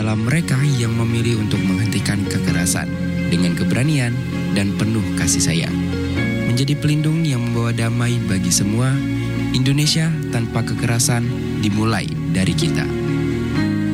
adalah mereka yang memilih untuk menghentikan kekerasan dengan keberanian dan penuh kasih sayang. Menjadi pelindung yang membawa damai bagi semua, Indonesia tanpa kekerasan dimulai dari kita.